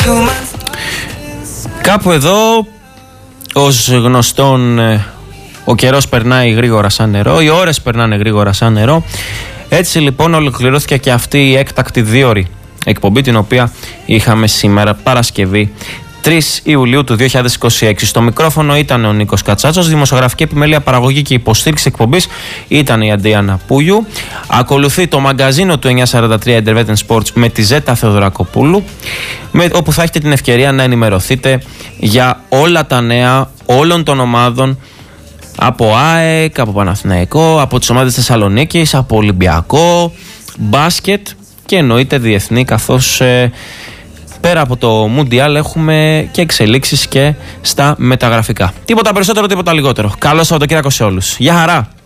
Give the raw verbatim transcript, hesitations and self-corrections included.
Κάπου εδώ, ως γνωστόν, ο καιρός περνάει γρήγορα σαν νερό, οι ώρες περνάνε γρήγορα σαν νερό. Έτσι λοιπόν ολοκληρώθηκε και αυτή η έκτακτη δίωρη εκπομπή, την οποία είχαμε σήμερα Παρασκευή τρεις Ιουλίου του δύο χιλιάδες είκοσι έξι. Στο μικρόφωνο ήταν ο Νίκος Κατσάτσος, δημοσιογραφική επιμέλεια, παραγωγή και υποστήριξη εκπομπής ήταν η Αντίανα Πούλιου. Ακολουθεί το μαγκαζίνο του εννιακόσια σαράντα τρία Intervetin Sports με τη Ζέτα Θεοδωρακοπούλου, με, όπου θα έχετε την ευκαιρία να ενημερωθείτε για όλα τα νέα όλων των ομάδων, από ΑΕΚ, από Παναθηναϊκό, από τις ομάδες Θεσσαλονίκης, από Ολυμπιακό, μπάσκετ και εννοείται διεθνή, καθώς ε, πέρα από το Μουντιάλ έχουμε και εξελίξεις και στα μεταγραφικά. Τίποτα περισσότερο, τίποτα λιγότερο. Καλό Σαββατοκύριακο σε όλους. Γεια χαρά!